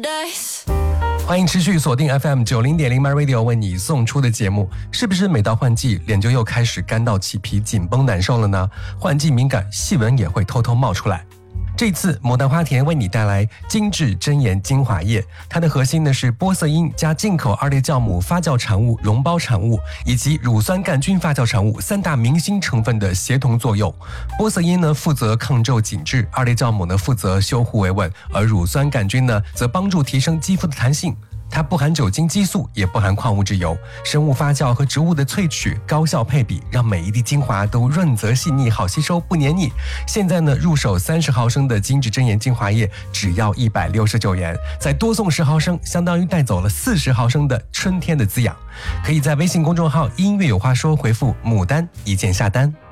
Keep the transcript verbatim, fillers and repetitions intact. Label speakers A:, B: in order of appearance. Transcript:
A: paradise。
B: 欢迎持续锁定 F M 九零点零 My Radio 为你送出的节目。是不是每到换季，脸就又开始干到起皮、紧绷难受了呢？换季敏感，细纹也会偷偷冒出来。这次牡丹花田为你带来精致真颜精华液，它的核心呢是玻色因加进口二裂酵母发酵产物溶胞产物以及乳酸杆菌发酵产物三大明星成分的协同作用。玻色因呢负责抗皱紧致，二裂酵母呢负责修护维稳，而乳酸杆菌呢则帮助提升肌肤的弹性。它不含酒精激素，也不含矿物质油，生物发酵和植物的萃取高效配比，让每一滴精华都润泽细腻，好吸收不黏腻。现在呢，入手三十毫升的精致真颜精华液只要一百六十九元，再多送十毫升，相当于带走了四十毫升的春天的滋养。可以在微信公众号音乐有话说回复牡丹一键下单。